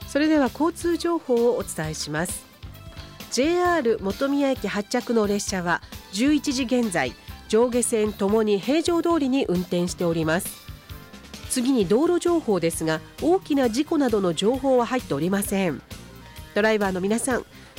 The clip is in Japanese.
それでは交通情報をお伝えします。 JR 本宮駅発着の列車は11時現在上下線ともに平常通りに運転しております。次に道路情報ですが、大きな事故などの情報は入っておりません。ドライバーの皆さん、